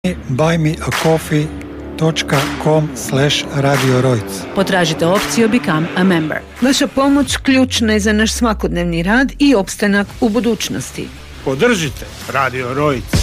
buymeacoffee.com/radiorojc. Potražite opciju Become a Member. Vaša pomoć ključna je za naš svakodnevni rad i opstanak u budućnosti. Podržite Radio Rojc.